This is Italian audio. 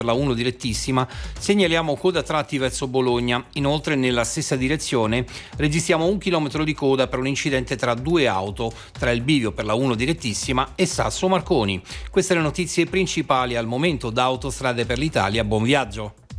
per la 1 direttissima segnaliamo coda tratti verso Bologna. Inoltre nella stessa direzione registriamo 1 chilometro di coda per un incidente tra due auto tra il bivio per la 1 direttissima e Sasso Marconi. Queste le notizie principali al momento da Autostrade per l'Italia. Buon viaggio.